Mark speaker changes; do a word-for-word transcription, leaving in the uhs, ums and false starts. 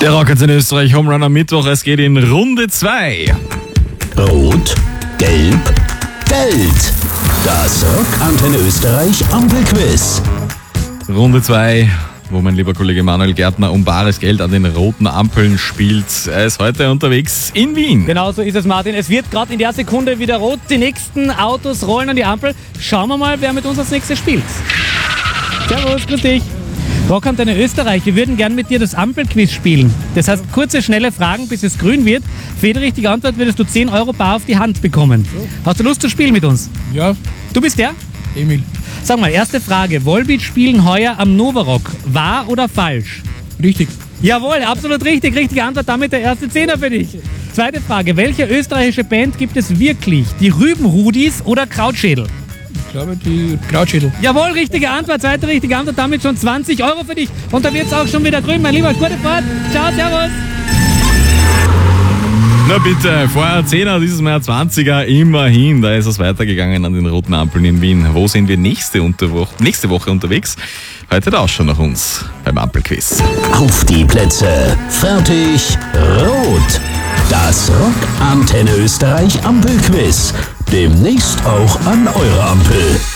Speaker 1: Der Rockantenne Österreich Home Run am Mittwoch. Es geht in Runde zwei.
Speaker 2: Rot, Gelb, Geld. Das Rockantenne Österreich Ampelquiz.
Speaker 1: Runde zwei, wo mein lieber Kollege Manuel Gärtner um bares Geld an den roten Ampeln spielt. Er ist heute unterwegs in Wien.
Speaker 3: Genau so ist es, Martin. Es wird gerade in der Sekunde wieder rot. Die nächsten Autos rollen an die Ampel. Schauen wir mal, wer mit uns als nächstes spielt. Servus, grüß dich. Rockantenne Österreich, wir würden gern mit dir das Ampelquiz spielen. Das heißt, kurze, schnelle Fragen, bis es grün wird. Für jede richtige Antwort würdest du zehn Euro bar auf die Hand bekommen. Hast du Lust zu spielen mit uns?
Speaker 4: Ja,
Speaker 3: Du bist der?
Speaker 4: Emil.
Speaker 3: Sag mal, erste Frage. Volbeat spielen heuer am Novarock. Wahr oder falsch?
Speaker 4: Richtig.
Speaker 3: Jawohl, absolut richtig. Richtige Antwort, damit der erste Zehner für dich. Zweite Frage. Welche österreichische Band gibt es wirklich? Die Rübenrudis oder Krautschädel?
Speaker 4: Ich glaube, die Krautschädel.
Speaker 3: Jawohl, richtige Antwort. Zweite richtige Antwort, damit schon zwanzig Euro für dich. Und da wird es auch schon wieder grün, mein Lieber. Gute Fahrt. Ciao, servus.
Speaker 1: Na bitte, vorher Zehner, dieses Mal zwanziger, immerhin. Da ist es weitergegangen an den roten Ampeln in Wien. Wo sind wir nächste, Unterwo- nächste Woche unterwegs? Heute auch schon nach uns beim Ampelquiz.
Speaker 2: Auf die Plätze, fertig, rot. Das Rockantenne Österreich Ampelquiz. Demnächst auch an eurer Ampel.